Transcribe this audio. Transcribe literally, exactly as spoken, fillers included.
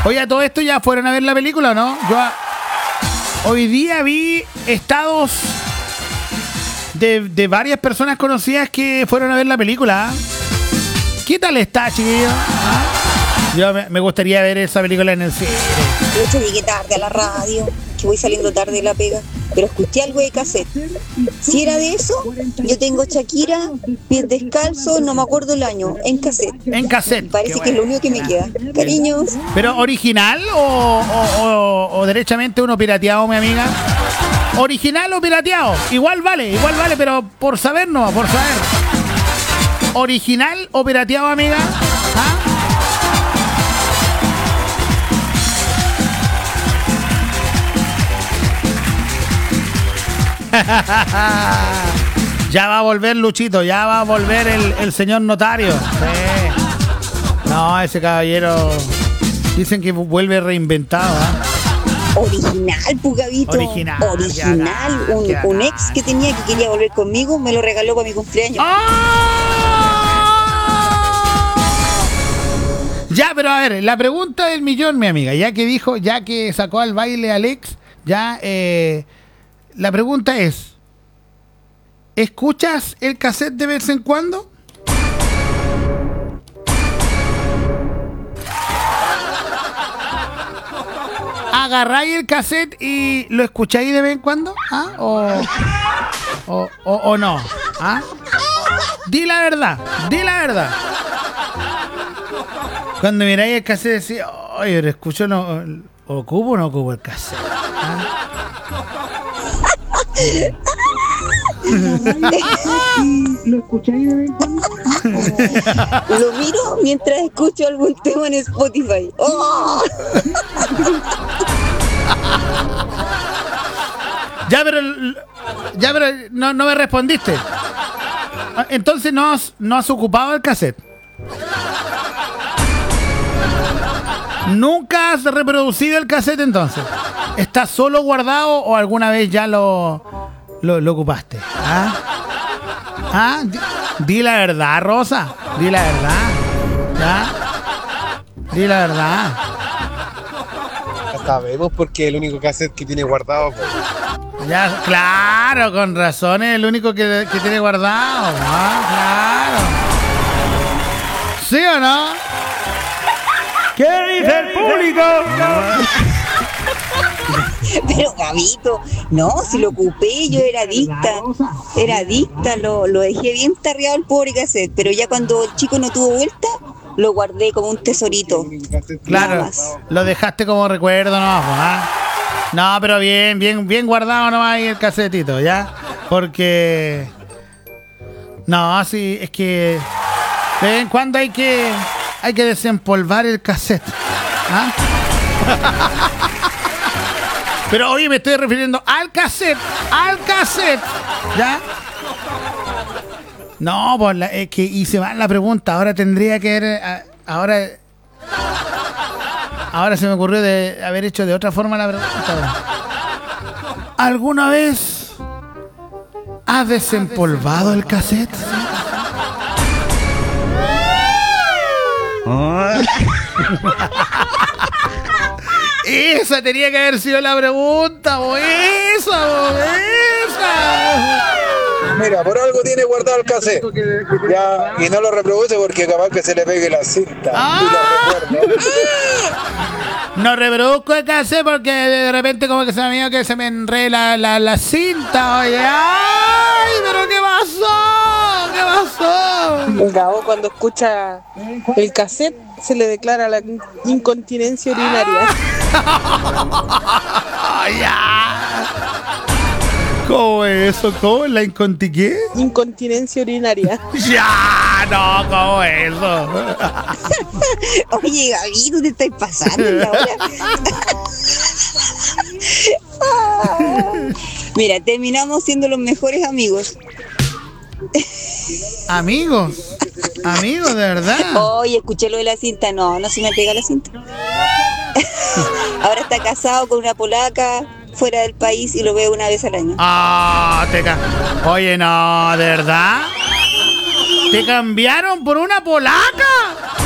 Oye, ¿a todo esto ya fueron a ver la película o no? Yo a... hoy día vi estados de, de varias personas conocidas que fueron a ver la película. ¿Qué tal está, chiquillo? ¿Ah? Yo me, me gustaría ver esa película en el cine. De hecho, llegué tarde a la radio, que voy saliendo tarde de la pega, pero escuché algo de cassette. Si era de eso, yo tengo Shakira, pies descalzos, no me acuerdo el año, en cassette. En cassette. Parece que es lo único que me queda. Cariños. ¿Pero original o, o, o, o derechamente uno pirateado, mi amiga? ¿Original o pirateado? Igual vale, igual vale, pero por saber no, por saber. ¿Original o pirateado, amiga? ¿Ah? Ya va a volver Luchito, ya va a volver el, el señor notario. Sí. No, ese caballero dicen que vuelve reinventado, ¿eh? Original, Pugavito. Original. Original. Ya, un, ya, un ex que tenía que quería volver conmigo me lo regaló para mi cumpleaños. ¡Oh! Ya, pero a ver, la pregunta del millón, mi amiga, ya que dijo, ya que sacó al baile al ex, ya, eh, la pregunta es, ¿escuchas el cassette de vez en cuando? ¿Agarráis el cassette y lo escucháis de vez en cuando? ¿Ah? ¿O, o, o, o no? ¿Ah? Di la verdad, di la verdad. Cuando miráis el cassette decís, oye, pero escucho, no, ¿ocupo o no ocupo el cassette? ¿Ah? ¿Lo escucháis de vez en cuando? Lo miro mientras escucho algún tema en Spotify. ¡Oh! Ya, pero ya, pero no, no me respondiste. Entonces no has, no has ocupado el cassette. ¿Nunca has reproducido el cassette entonces? ¿Está solo guardado o alguna vez ya lo, lo, lo ocupaste? ¿Ah? ¿Ah? Di, di la verdad, Rosa. Di la verdad. ¿Ya? Di la verdad. Ya sabemos porque es el único cassette que tiene guardado. Pues. Ya, claro, con razón es el único que, que tiene guardado. ¿Ah? Claro. ¿Sí o no? ¿Qué dice el público? Pero Gabito, no, si lo ocupé, yo era adicta, era adicta, lo, lo dejé bien tarreado el pobre cassette, pero ya cuando el chico no tuvo vuelta, lo guardé como un tesorito. Claro, lo dejaste como recuerdo nomás, ¿ah? No, pero bien, bien, bien guardado nomás ahí el casetito, ¿ya? Porque... No, sí, es que... De vez en cuando hay que... Hay que desempolvar el cassette. ¿Ah? Pero oye, me estoy refiriendo al cassette. Al cassette. ¿Ya? No, pues la, es que hice mal la pregunta. Ahora tendría que haber... Ahora... Ahora se me ocurrió de haber hecho de otra forma la pregunta. ¿Alguna vez has desempolvado el cassette? Esa tenía que haber sido la pregunta, bo, esa, bo, esa. Mira, por algo tiene guardado el cassette. Ya, y no lo reproduce porque capaz que se le pegue la cinta. Ah. Y lo recuerdo. No reproduzco el cassette porque de repente como que se me que se me enreda la, la, la cinta, oye. ¡Ay! ¿Pero qué pasó? ¿Qué pasó? Gabo, cuando escucha el cassette, se le declara la incontinencia urinaria. Ah. Ya. ¿Cómo es eso? ¿Cómo es la inconti qué? Incontinencia urinaria. Ya, no, ¿cómo es eso? Oye, Gaby, ¿tú te estás pasando en la hora? Mira, terminamos siendo los mejores amigos. Amigos, amigos, de verdad. Oye, escuché lo de la cinta. No, no se me pega la cinta. Ahora está casado con una polaca fuera del país y lo veo una vez al año. Ah, te ca- Oye, no, ¿de verdad? ¿Te cambiaron por una polaca?